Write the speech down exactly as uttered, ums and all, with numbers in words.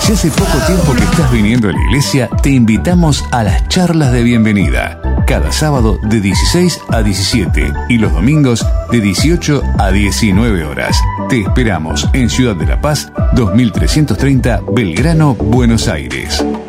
Si hace poco tiempo que estás viniendo a la iglesia, te invitamos a las charlas de bienvenida. Cada sábado de dieciséis a diecisiete y los domingos de dieciocho a diecinueve horas. Te esperamos en Ciudad de la Paz, dos mil trescientos treinta, Belgrano, Buenos Aires.